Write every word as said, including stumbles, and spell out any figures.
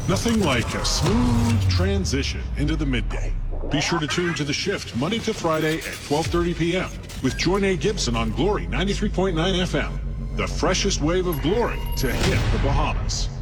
Nothing like a smooth transition into the midday. Be sure to tune to The Shift Monday to Friday at twelve thirty p m with Joy Nate Gibson on Glory ninety-three point nine F M. The freshest wave of glory to hit the Bahamas.